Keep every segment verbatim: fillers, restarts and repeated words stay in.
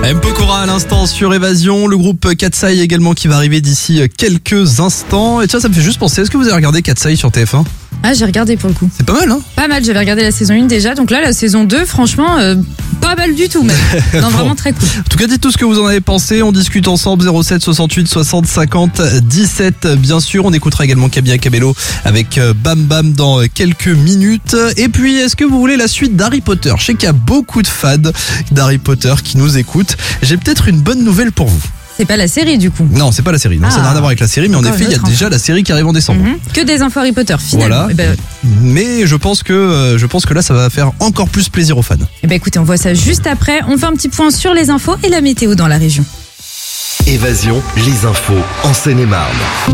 M. Pokora à l'instant sur Évasion, le groupe Katsai également qui va arriver d'ici quelques instants. Et tiens, ça me fait juste penser, est-ce que vous avez regardé Katsai sur T F un ? Ah, j'ai regardé pour le coup. C'est pas mal, hein ? Pas mal, j'avais regardé la saison un déjà, donc là, la saison deux, franchement, euh, pas mal du tout, même. Non, Bon. vraiment très cool. En tout cas, dites tout ce que vous en avez pensé. On discute ensemble. zéro sept soixante-huit soixante cinquante dix-sept. Bien sûr, on écoutera également Camilla Cabello avec Bam Bam dans quelques minutes. Et puis, est-ce que vous voulez la suite d'Harry Potter ? Je sais qu'il y a beaucoup de fans d'Harry Potter qui nous écoutent. J'ai peut-être une bonne nouvelle pour vous. C'est pas la série, du coup. Non, c'est pas la série. Non, Ah. ça n'a rien à voir avec la série, mais en Encore effet, il y a une autre déjà la série qui arrive en décembre. Mhm. Que des infos Harry Potter, finalement. Voilà. Eh ben, Mais je pense que euh, je pense que là, ça va faire encore plus plaisir aux fans. eh ben, écoutez, on voit ça juste après. On fait un petit point sur les infos et la météo dans la région. Évasion, les infos en Seine-et-Marne.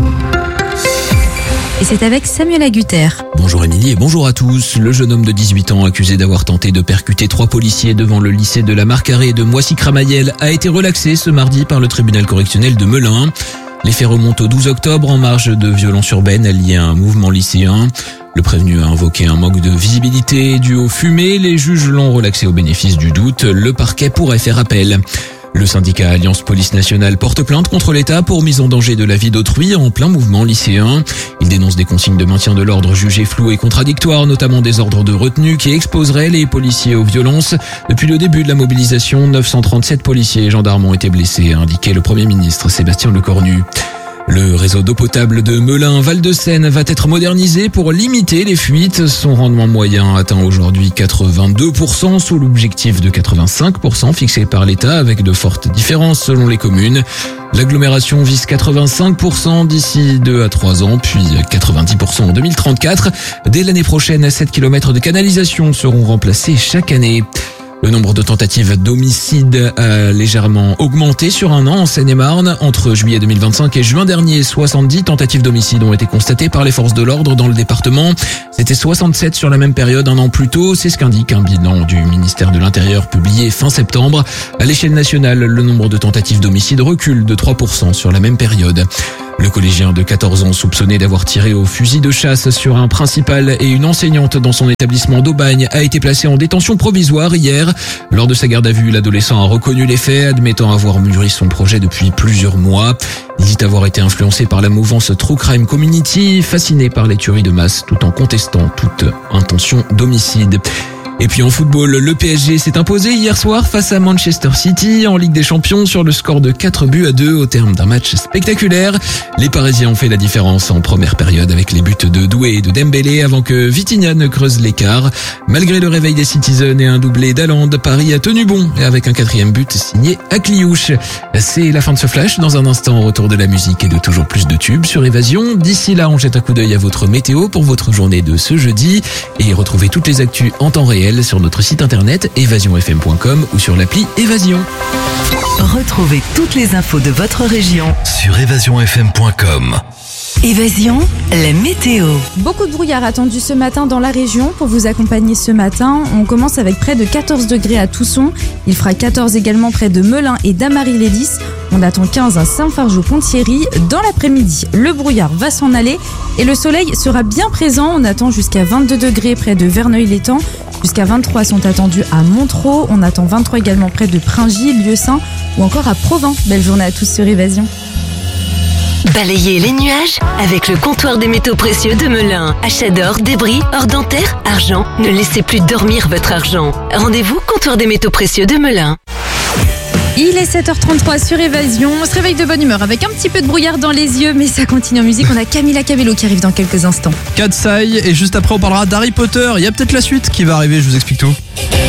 Et c'est avec Samuel Agutter. Bonjour Émilie et bonjour à tous. Le jeune homme de dix-huit ans accusé d'avoir tenté de percuter trois policiers devant le lycée de la Marcarée de Moissy-Cramayel a été relaxé ce mardi par le tribunal correctionnel de Melun. Les faits remontent au douze octobre en marge de violences urbaines liées à un mouvement lycéen. Le prévenu a invoqué un manque de visibilité dû aux fumées. Les juges l'ont relaxé au bénéfice du doute. Le parquet pourrait faire appel. Le syndicat Alliance Police Nationale porte plainte contre l'État pour mise en danger de la vie d'autrui en plein mouvement lycéen. Il dénonce des consignes de maintien de l'ordre jugées floues et contradictoires, notamment des ordres de retenue qui exposeraient les policiers aux violences. Depuis le début de la mobilisation, neuf cent trente-sept policiers et gendarmes ont été blessés, a indiqué le Premier ministre Sébastien Lecornu. Le réseau d'eau potable de Melun-Val-de-Seine va être modernisé pour limiter les fuites. Son rendement moyen atteint aujourd'hui quatre-vingt-deux pour cent sous l'objectif de quatre-vingt-cinq pour cent fixé par l'État avec de fortes différences selon les communes. L'agglomération vise quatre-vingt-cinq pour cent d'ici deux à trois ans, puis quatre-vingt-dix pour cent en deux mille trente-quatre. Dès l'année prochaine, sept kilomètres de canalisation seront remplacés chaque année. Le nombre de tentatives d'homicide a légèrement augmenté sur un an en Seine-et-Marne. Entre juillet deux mille vingt-cinq et juin dernier, soixante-dix tentatives d'homicide ont été constatées par les forces de l'ordre dans le département. C'était soixante-sept sur la même période un an plus tôt. C'est ce qu'indique un bilan du ministère de l'Intérieur publié fin septembre. À l'échelle nationale, le nombre de tentatives d'homicide recule de trois pour cent sur la même période. Le collégien de quatorze ans soupçonné d'avoir tiré au fusil de chasse sur un principal et une enseignante dans son établissement d'Aubagne a été placé en détention provisoire hier. Lors de sa garde à vue, l'adolescent a reconnu les faits, admettant avoir mûri son projet depuis plusieurs mois. Il dit avoir été influencé par la mouvance True Crime Community, fasciné par les tueries de masse tout en contestant toute intention d'homicide. Et puis en football, le P S G s'est imposé hier soir face à Manchester City en Ligue des Champions sur le score de quatre buts à deux au terme d'un match spectaculaire. Les Parisiens ont fait la différence en première période avec les buts de Doué et de Dembélé avant que Vitinha ne creuse l'écart. Malgré le réveil des Citizens et un doublé d'Haaland, Paris a tenu bon et avec un quatrième but signé Akliouche. C'est la fin de ce flash. Dans un instant, retour de la musique et de toujours plus de tubes sur Évasion. D'ici là, on jette un coup d'œil à votre météo pour votre journée de ce jeudi et retrouvez toutes les actus en temps réel sur notre site internet évasion f m point com ou sur l'appli Évasion. Retrouvez toutes les infos de votre région Sur évasion f m point com. Évasion, la météo. Beaucoup de brouillard attendu ce matin dans la région. Pour vous accompagner ce matin, on commence avec près de quatorze degrés à Tousson. Il fera quatorze également près de Melun et d'Amary-les-Lys. On attend quinze à Saint-Fargeau-Ponthierry. Dans l'après-midi, le brouillard va s'en aller et le soleil sera bien présent. On attend jusqu'à vingt-deux degrés près de Verneuil-l'Étang. Jusqu'à vingt-trois sont attendus à Montereau. On attend vingt-trois également près de Pringy, Lieusaint ou encore à Provins. Belle journée à tous sur Évasion. Balayez les nuages avec le comptoir des métaux précieux de Melun. Achat d'or, débris, or dentaire, argent. Ne laissez plus dormir votre argent. Rendez-vous comptoir des métaux précieux de Melun. Il est sept heures trente-trois sur Évasion. On se réveille de bonne humeur avec un petit peu de brouillard dans les yeux, mais ça continue en musique. On a Camilla Cabello qui arrive dans quelques instants. Katsai et juste après on parlera d'Harry Potter. Il y a peut-être la suite qui va arriver, je vous explique tout.